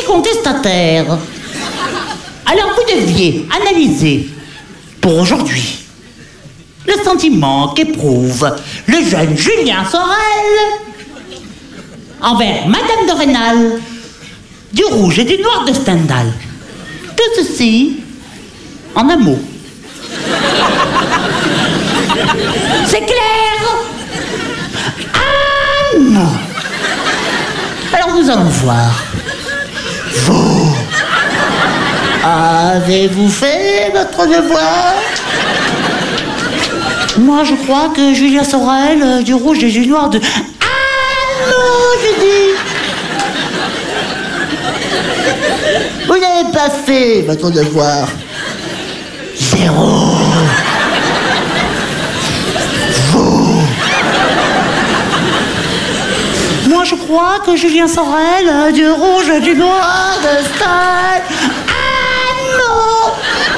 contestataire. Alors vous deviez analyser, pour aujourd'hui, le sentiment qu'éprouve le jeune Julien Sorel envers Madame de Rênal, du rouge et du noir de Stendhal. Tout ceci en un mot. C'est clair? Ah non. Alors nous allons voir. Vous, avez-vous fait votre devoir? Moi, je crois que Julien Sorel, du rouge et du noir de... Ah non, je dis. Vous n'avez pas fait votre devoir. 0. Vous. Moi, je crois que Julien Sorel, du rouge et du noir de Stendhal... Ah non.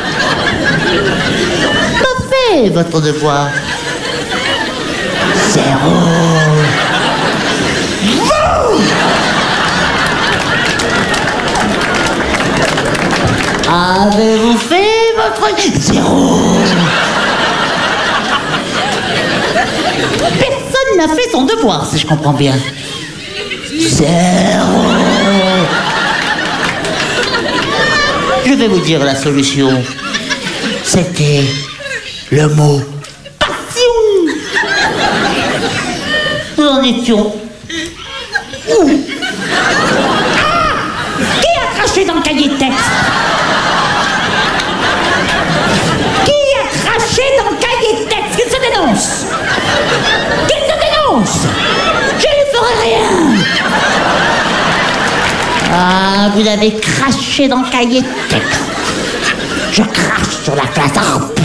Pas fait votre devoir. 0. Vous. Avez-vous fait votre... 0. Personne n'a fait son devoir, si je comprends bien. 0. Je vais vous dire la solution. C'était le mot passion. Nous en étions où? Ah! Qui a craché dans le cahier de texte? Qui a craché dans le cahier de texte? Qu'il se dénonce! Qu'il se dénonce! Je ne ferai rien! Ah, vous avez craché dans le cahier de texte. Je crache sur la classe.